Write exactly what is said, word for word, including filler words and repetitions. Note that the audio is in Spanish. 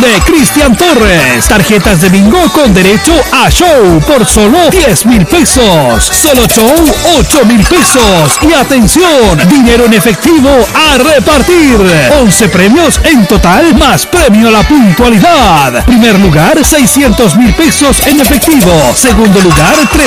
de Cristian Torres. Tarjetas de bingo con derecho a show por solo diez mil pesos. Solo show, ocho mil pesos. Y atención, dinero en efectivo a repartir. once premios en total más premio a la puntualidad. Primer lugar, seiscientos mil pesos en efectivo. Segundo lugar,